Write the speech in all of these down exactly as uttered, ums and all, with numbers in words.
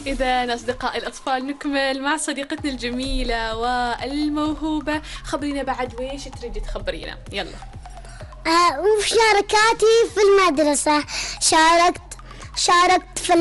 إذا أصدقاء الأطفال نكمل مع صديقتنا الجميلة والموهوبة. خبرينا بعد ويش تريدي تخبرينا؟ يلا. آه ومشاركاتي في المدرسة، شاركت شاركت في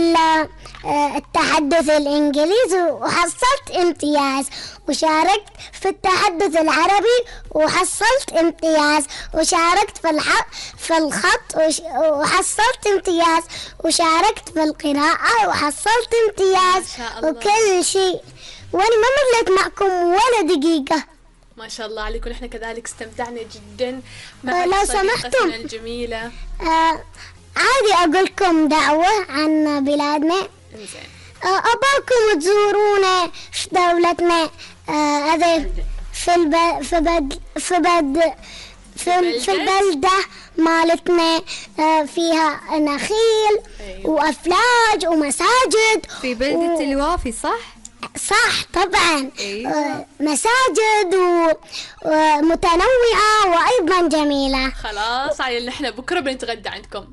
التحدث الإنجليزي وحصلت امتياز، وشاركت في التحدث العربي وحصلت امتياز، وشاركت في الح... في الخط وش... وحصلت امتياز، وشاركت في القراءة وحصلت امتياز، وكل شيء، وأنا ما مليت معكم ولا دقيقة. ما شاء الله عليكم، نحن كذلك استمتعنا جدا مع لو صديقتنا سمحتم الجميلة. آه عادي أقول لكم دعوة عن بلادنا. إنزين. آه أباكم تزورونا في دولتنا، هذا آه في الب... في بد... في بد... في, في البلدة مالتنا، آه فيها نخيل. أيوة. وأفلاج ومساجد في بلدة و... الوافي، صح؟ صح طبعا. أيوة. آه مساجد ومتنوعة وأيضا جميلة. خلاص عيل، نحن بكرة بنتغدى عندكم،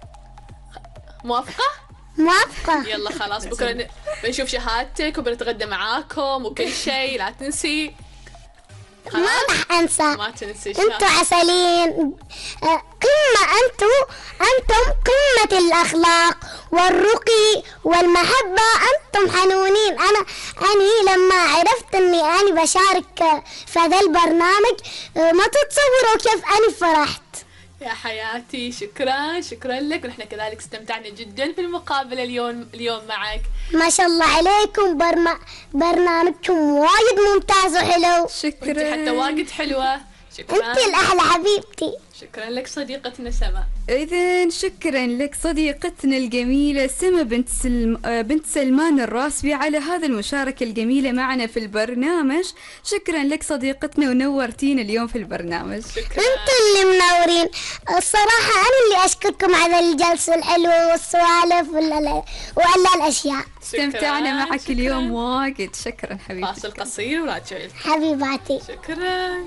موافقة؟ موافقة. يلا خلاص، بكرة ن... بنشوف شهادتك وبنتغدى معاكم وكل شيء، لا تنسي. ما راح انسى. ما تنسي. انتوا عسلين، قمة، انتوا انتم قمة الاخلاق والرقي والمحبة، انتم حنونين. انا اني لما عرفت اني اني بشارك في هذا البرنامج ما تتصوروا كيف اني فرحت. يا حياتي شكرا شكرا لك، ونحن كذلك استمتعنا جدا في المقابلة اليوم اليوم معك. ما شاء الله عليكم، برما برنامجكم وايد ممتاز وحلو. شكرا. انت حتى وايد حلوة. شكرا. انت الاحلى حبيبتي. شكرا لك صديقتنا سما. إذن شكرا لك صديقتنا الجميلة سما بنت سلم... بنت سلمان الراسبي على هذا المشاركة الجميلة معنا في البرنامج. شكرا لك صديقتنا، ونورتين اليوم في البرنامج. شكرا. انتوا اللي منورين الصراحة. أنا اللي أشكركم على الجلسة الحلوة والسوالف ولا ولا الأشياء. استمتعنا معك شكراً. اليوم واجد. شكرا حبيبتي. فاصل قصير وراجعين حبيباتي. شكرا.